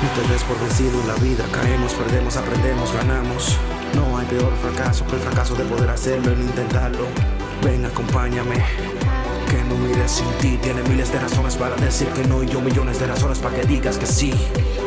No te des por vencido en la vida. Caemos, perdemos, aprendemos, ganamos. No hay peor fracaso que el fracaso de poder hacerlo y no intentarlo. Ven, acompáñame. Que no mires sin ti. Tiene miles de razones para decir que no y yo millones de razones para que digas que sí.